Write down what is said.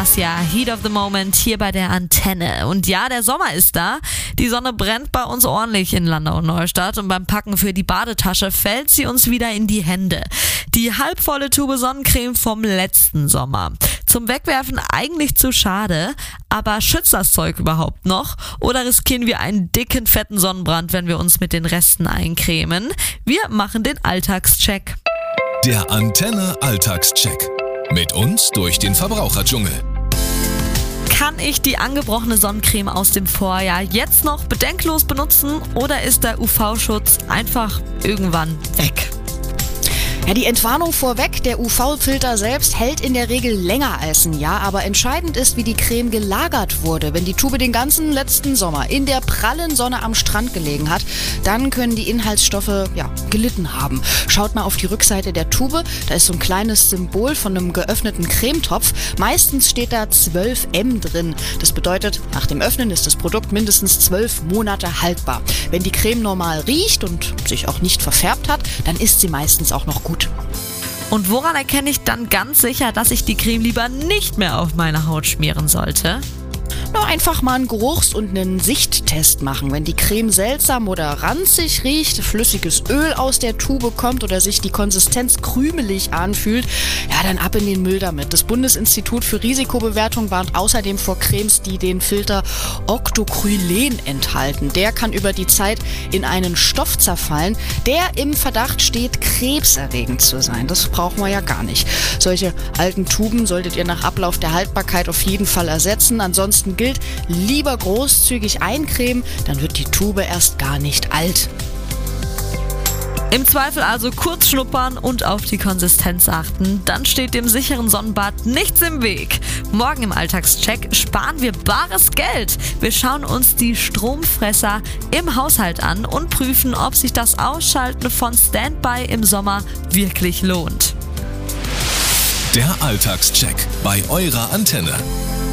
das ja. Heat of the Moment hier bei der Antenne. Und ja, der Sommer ist da. Die Sonne brennt bei uns ordentlich in Landau und Neustadt und beim Packen für die Badetasche fällt sie uns wieder in die Hände. Die halbvolle Tube Sonnencreme vom letzten Sommer. Zum Wegwerfen eigentlich zu schade, aber schützt das Zeug überhaupt noch? Oder riskieren wir einen dicken, fetten Sonnenbrand, wenn wir uns mit den Resten eincremen? Wir machen den Alltagscheck. Der Antenne Alltagscheck. Mit uns durch den Verbraucherdschungel. Kann ich die angebrochene Sonnencreme aus dem Vorjahr jetzt noch bedenkenlos benutzen oder ist der UV-Schutz einfach irgendwann weg? Ja, die Entwarnung vorweg, der UV-Filter selbst hält in der Regel länger als ein Jahr, aber entscheidend ist, wie die Creme gelagert wurde. Wenn die Tube den ganzen letzten Sommer in der prallen Sonne am Strand gelegen hat, dann können die Inhaltsstoffe gelitten haben. Schaut mal auf die Rückseite der Tube, da ist so ein kleines Symbol von einem geöffneten Cremetopf. Meistens steht da 12M drin. Das bedeutet, nach dem Öffnen ist das Produkt mindestens 12 Monate haltbar. Wenn die Creme normal riecht und sich auch nicht verfärbt hat, dann ist sie meistens auch noch gut. Und woran erkenne ich dann ganz sicher, dass ich die Creme lieber nicht mehr auf meine Haut schmieren sollte? Nur einfach mal einen Geruchs- und einen Sichttest machen. Wenn die Creme seltsam oder ranzig riecht, flüssiges Öl aus der Tube kommt oder sich die Konsistenz krümelig anfühlt, dann ab in den Müll damit. Das Bundesinstitut für Risikobewertung warnt außerdem vor Cremes, die den Filter Octocrylene enthalten. Der kann über die Zeit in einen Stoff zerfallen, der im Verdacht steht, krebserregend zu sein. Das brauchen wir ja gar nicht. Solche alten Tuben solltet ihr nach Ablauf der Haltbarkeit auf jeden Fall ersetzen. Ansonsten gilt, lieber großzügig eincremen, dann wird die Tube erst gar nicht alt. Im Zweifel also kurz schnuppern und auf die Konsistenz achten. Dann steht dem sicheren Sonnenbad nichts im Weg. Morgen im Alltagscheck sparen wir bares Geld. Wir schauen uns die Stromfresser im Haushalt an und prüfen, ob sich das Ausschalten von Standby im Sommer wirklich lohnt. Der Alltagscheck bei eurer Antenne.